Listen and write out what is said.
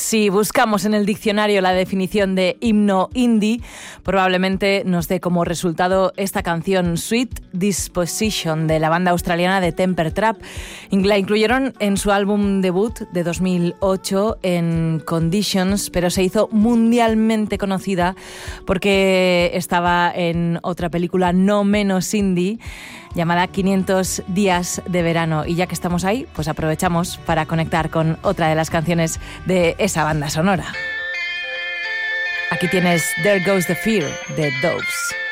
Si buscamos en el diccionario la definición de himno indie, probablemente nos dé como resultado esta canción Sweet Disposition de la banda australiana de Temper Trap. La incluyeron en su álbum debut de 2008 en Conditions, pero se hizo mundialmente conocida porque estaba en otra película no menos indie llamada 500 días de verano. Y ya que estamos ahí, pues aprovechamos para conectar con otra de las canciones de esa banda sonora. Aquí tienes There Goes the Fear de Doves.